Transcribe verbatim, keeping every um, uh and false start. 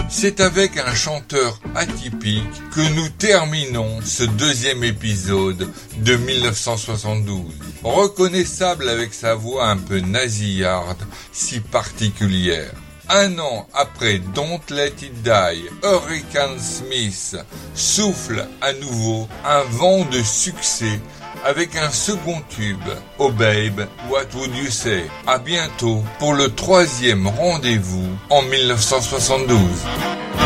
C'est avec un chanteur atypique que nous terminons ce deuxième épisode de mille neuf cent soixante-douze. Reconnaissable avec sa voix un peu nasillarde, si particulière. Un an après Don't Let It Die, Hurricane Smith souffle à nouveau un vent de succès avec un second tube, Oh Babe, What Would You Say? À bientôt pour le troisième rendez-vous en mille neuf cent soixante-douze.